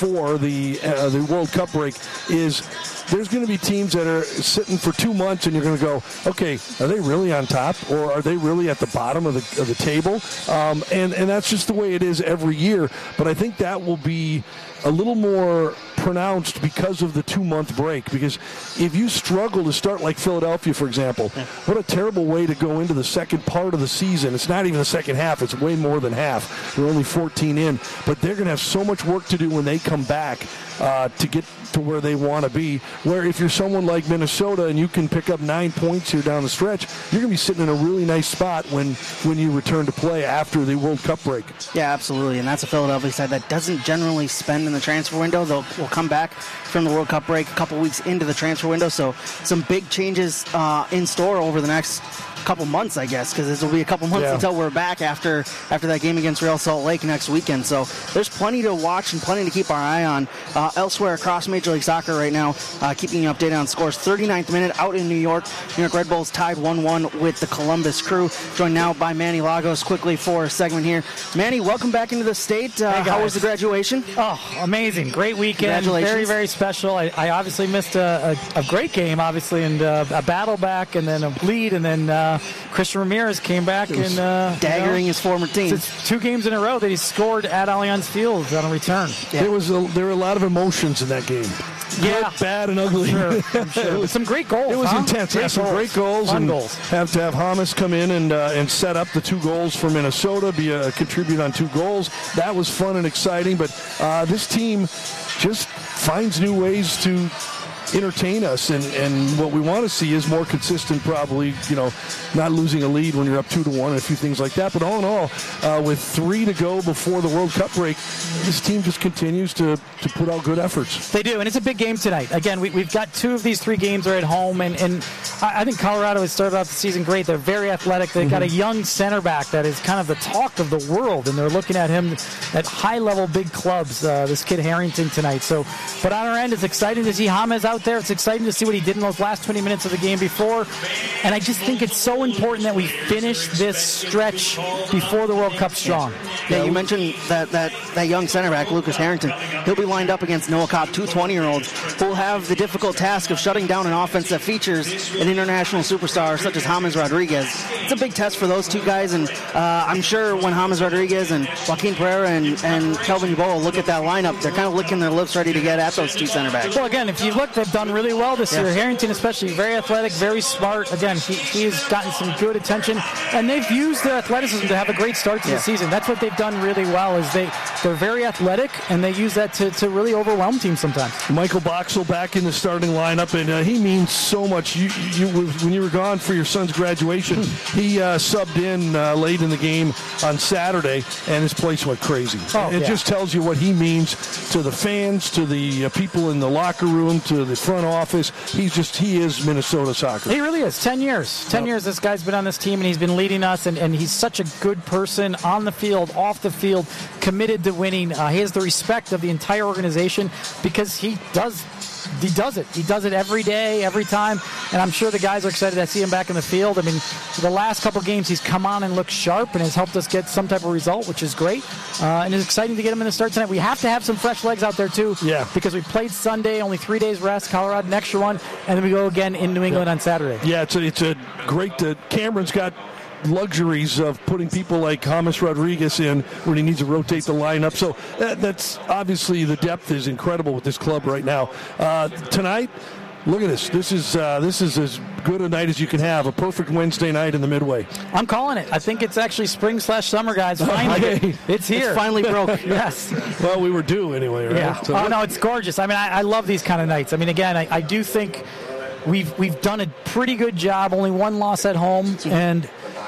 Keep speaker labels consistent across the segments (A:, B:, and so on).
A: before the World Cup break is there's going to be teams that are sitting for 2 months, and you're going to go, okay, are they really on top, or are they really at the bottom of the table? And that's just the way it is every year. But I think that will be a little more pronounced because of the 2-month break. Because if you struggle to start like Philadelphia, for example, what a terrible way to go into the second part of the season. It's not even the second half. It's way more than half. They're only 14 in. But they're going to have so much work to do when they come back to get to where they want to be. Where if you're someone like Minnesota and you can pick up 9 points here down the stretch, you're going to be sitting in a really nice spot when you return to play after the World Cup break.
B: Yeah, absolutely. And that's a Philadelphia side that doesn't generally spend in the transfer window. They'll come back from the World Cup break a couple weeks into the transfer window. So some big changes in store over the next couple months, I guess, because this will be a couple months until we're back after that game against Real Salt Lake next weekend. So there's plenty to watch and plenty to keep our eye on. Elsewhere across Major League Soccer right now, keeping you updated on scores. 39th minute out in New York. New York Red Bulls tied 1-1 with the Columbus Crew. Joined now by Manny Lagos quickly for a segment here. Manny, welcome back into the state. How was the graduation?
C: Oh, amazing. Great weekend.
B: Congratulations.
C: Very, very special. I obviously missed a great game, obviously, and a battle back and then a bleed, and then Christian Ramirez came back and
B: daggering his former team.
C: It's 2 games in a row that he scored at Allianz Field on a return.
A: Yeah. There were a lot of emotions in that game.
C: Yeah,
A: good, bad, and ugly.
C: I'm sure. It was some great goals.
A: It was intense. Great some great goals.
C: Fun
A: and
C: goals.
A: Have to have Hamas come in and set up the 2 goals for Minnesota, contribute on 2 goals. That was fun and exciting. But this team just finds new ways to entertain us, and what we want to see is more consistent, probably, not losing a lead when you're up 2-1 and a few things like that. But all in all, with 3 to go before the World Cup break, this team just continues to put out good efforts.
C: They do, and it's a big game tonight. Again, we've got 2 of these 3 games are at home, and I think Colorado has started off the season great. They're very athletic. They've got a young center back that is kind of the talk of the world, and they're looking at him at high-level big clubs, this kid Harrington tonight. So, but on our end, it's exciting to see James out there. It's exciting to see what he did in those last 20 minutes of the game before. And I just think it's so important that we finish this stretch before the World Cup strong.
B: Yeah, you mentioned that young center back, Lucas Harrington. He'll be lined up against Noah Kopp, 2 20-year-olds who will have the difficult task of shutting down an offense that features an international superstar such as James Rodriguez. It's a big test for those 2 guys, and I'm sure when James Rodriguez and Joaquin Pereira and Kelvin Yeboah look at that lineup, they're kind of licking their lips ready to get at those 2 center backs.
C: Well, again, if you look, they've done really well this year. Harrington especially, very athletic, very smart. Again, he has gotten some good attention, and they've used their athleticism to have a great start to the season. That's what they've done really well, is they're very athletic, and they use that to really overwhelm teams sometimes.
A: Michael Boxall back in the starting lineup, and he means so much. When you were gone for your son's graduation, he subbed in late in the game on Saturday, and his place went crazy. It just tells you what he means to the fans, to the people in the locker room, to the front office. He is Minnesota soccer.
C: He really is. 10 years. 10 years this guy's been on this team, and he's been leading us, and he's such a good person on the field, off the field, committed to winning. He has the respect of the entire organization because he does it. He does it every day, every time, and I'm sure the guys are excited to see him back in the field. I mean, the last couple games he's come on and looked sharp and has helped us get some type of result, which is great, and it's exciting to get him in the start tonight. We have to have some fresh legs out there too, because we played Sunday, only 3 days rest, Colorado an extra one, and then we go again in New England on Saturday.
A: Yeah, it's a great Cameron's got luxuries of putting people like James Rodriguez in when he needs to rotate the lineup. So that's obviously, the depth is incredible with this club right now. Tonight, look at this. This is as good a night as you can have. A perfect Wednesday night in the Midway.
C: I'm calling it. I think it's actually spring/summer, guys. Finally, it's here.
B: It's finally broke.
C: Yes.
A: Well, we were due anyway, right?
C: Yeah.
A: So
C: no, it's gorgeous. I mean, I love these kind of nights. I mean, again, I do think we've done a pretty good job. Only 1 loss at home, and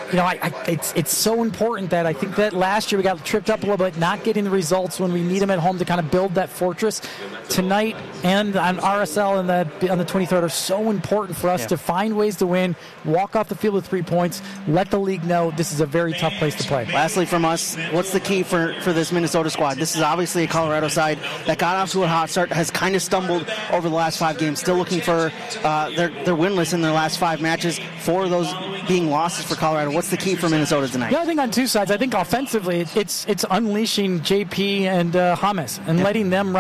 C: it's so important that I think that last year we got tripped up a little bit, not getting the results when we need them at home to kind of build that fortress. Tonight and on RSL and on the 23rd are so important for us to find ways to win, walk off the field with 3 points, let the league know this is a very tough place to play.
B: Lastly from us, what's the key for this Minnesota squad? This is obviously a Colorado side that got off to a hot start, has kind of stumbled over the last 5 games, still looking for they're winless in their last 5 matches, 4 of those being losses for Colorado. What's the key for Minnesota tonight?
C: Yeah, I think on 2 sides. I think offensively, it's unleashing JP and James and letting them run